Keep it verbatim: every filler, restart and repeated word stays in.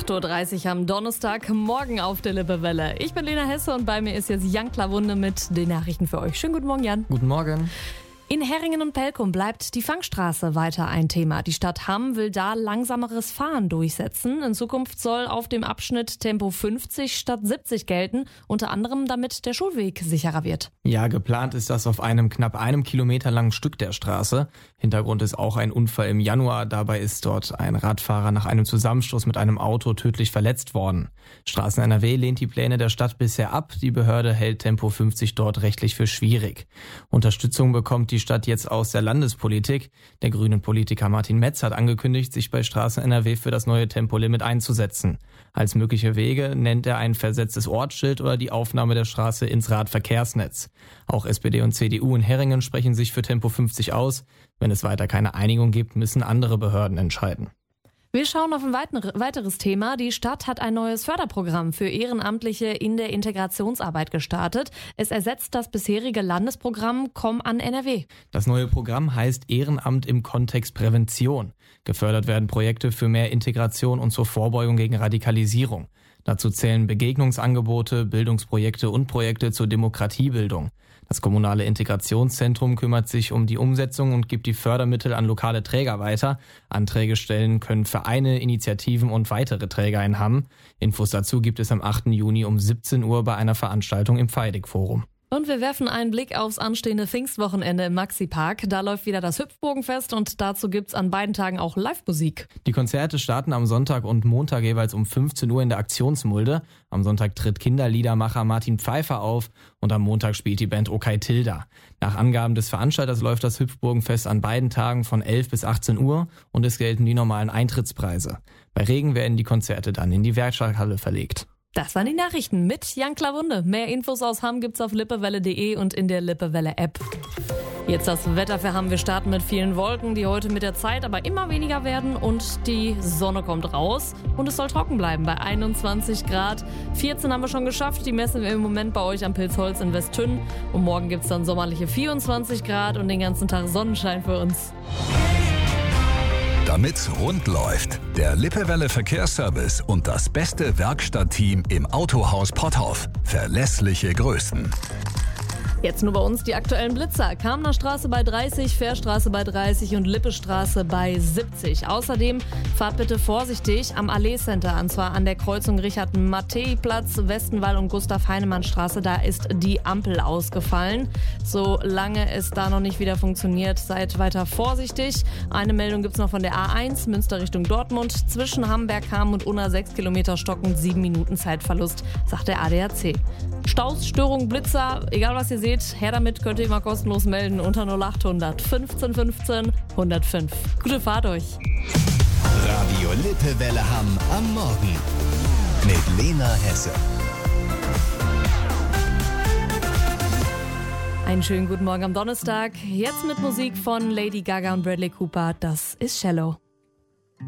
acht Uhr dreißig am Donnerstagmorgen auf der Lippewelle. Ich bin Lena Hesse und bei mir ist jetzt Jan Klawunde mit den Nachrichten für euch. Schönen guten Morgen, Jan. Guten Morgen. In Herringen und Pelkum bleibt die Fangstraße weiter ein Thema. Die Stadt Hamm will da langsameres Fahren durchsetzen. In Zukunft soll auf dem Abschnitt Tempo fünfzig statt siebzig gelten, unter anderem damit der Schulweg sicherer wird. Ja, geplant ist das auf einem knapp einem Kilometer langen Stück der Straße. Hintergrund ist auch ein Unfall im Januar. Dabei ist dort ein Radfahrer nach einem Zusammenstoß mit einem Auto tödlich verletzt worden. Straßen N R W lehnt die Pläne der Stadt bisher ab. Die Behörde hält Tempo fünfzig dort rechtlich für schwierig. Unterstützung bekommt die Stadt jetzt aus der Landespolitik. Der grünen Politiker Martin Metz hat angekündigt, sich bei Straßen N R W für das neue Tempolimit einzusetzen. Als mögliche Wege nennt er ein versetztes Ortsschild oder die Aufnahme der Straße ins Radverkehrsnetz. Auch S P D und C D U in Herringen sprechen sich für Tempo fünfzig aus. Wenn es weiter keine Einigung gibt, müssen andere Behörden entscheiden. Wir schauen auf ein weiteres Thema. Die Stadt hat ein neues Förderprogramm für Ehrenamtliche in der Integrationsarbeit gestartet. Es ersetzt das bisherige Landesprogramm Komm an N R W. Das neue Programm heißt Ehrenamt im Kontext Prävention. Gefördert werden Projekte für mehr Integration und zur Vorbeugung gegen Radikalisierung. Dazu zählen Begegnungsangebote, Bildungsprojekte und Projekte zur Demokratiebildung. Das kommunale Integrationszentrum kümmert sich um die Umsetzung und gibt die Fördermittel an lokale Träger weiter. Anträge stellen können Vereine, Initiativen und weitere Träger in Hamm. Infos dazu gibt es am achten Juni um siebzehn Uhr bei einer Veranstaltung im Feidig-Forum. Und wir werfen einen Blick aufs anstehende Pfingstwochenende im Maxi-Park. Da läuft wieder das Hüpfburgenfest und dazu gibt's an beiden Tagen auch Live-Musik. Die Konzerte starten am Sonntag und Montag jeweils um fünfzehn Uhr in der Aktionsmulde. Am Sonntag tritt Kinderliedermacher Martin Pfeiffer auf und am Montag spielt die Band Okay Tilda. Nach Angaben des Veranstalters läuft das Hüpfburgenfest an beiden Tagen von elf bis achtzehn Uhr und es gelten die normalen Eintrittspreise. Bei Regen werden die Konzerte dann in die Werkstatthalle verlegt. Das waren die Nachrichten mit Jan Klawunde. Mehr Infos aus Hamm gibt's auf lippewelle punkt de und in der Lippewelle-App. Jetzt das Wetter für Hamm. Wir starten mit vielen Wolken, die heute mit der Zeit aber immer weniger werden und die Sonne kommt raus und es soll trocken bleiben bei einundzwanzig Grad. vierzehn haben wir schon geschafft, die messen wir im Moment bei euch am Pilzholz in Westtünn und morgen gibt's dann sommerliche vierundzwanzig Grad und den ganzen Tag Sonnenschein für uns. Damit rund läuft, der Lippewelle Verkehrsservice und das beste Werkstattteam im Autohaus Potthoff. Verlässliche Größen. Jetzt nur bei uns die aktuellen Blitzer. Kamener Straße bei dreißig, Fährstraße bei dreißig und Lippestraße bei siebzig. Außerdem fahrt bitte vorsichtig am Allee Center, und zwar an der Kreuzung Richard-Mattei-Platz, Westenwall und Gustav-Heinemann-Straße. Da ist die Ampel ausgefallen. Solange es da noch nicht wieder funktioniert, seid weiter vorsichtig. Eine Meldung gibt's noch von der A eins, Münster Richtung Dortmund. Zwischen Hamberg, Hamm und Unna sechs Kilometer stockend, sieben Minuten Zeitverlust, sagt der A D A C. Staus, Störungen, Blitzer, egal was ihr seht, her damit, könnt ihr immer kostenlos melden unter null achthundert fünfzehn fünfzehn hundertfünf. Gute Fahrt euch. Radio Lippewelle Hamm am Morgen mit Lena Hesse. Einen schönen guten Morgen am Donnerstag. Jetzt mit Musik von Lady Gaga und Bradley Cooper. Das ist Shallow.